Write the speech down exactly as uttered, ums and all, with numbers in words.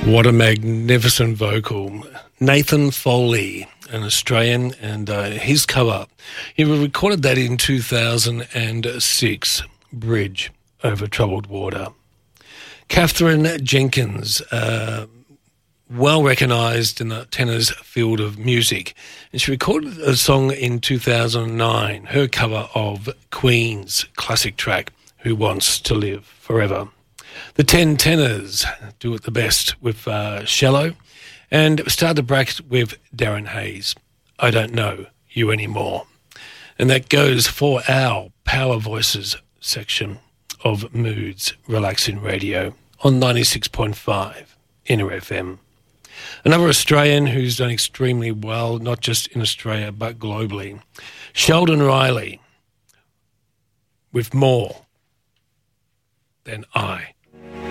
What a magnificent vocal. Nathan Foley, an Australian, and uh, his cover. He recorded that in two thousand six, Bridge Over Troubled Water. Catherine Jenkins, uh, well recognised in the tenor's field of music, and she recorded a song in two thousand nine, her cover of Queen's classic track, Who Wants to Live Forever. The Ten Tenors do it the best with uh, Shallow, and start the bracket with Darren Hayes, I Don't Know You Anymore. And that goes for our Power Voices section of Moods Relaxing Radio on ninety-six point five Inner F M. Another Australian who's done extremely well, not just in Australia but globally, Sheldon Riley, with More Than I.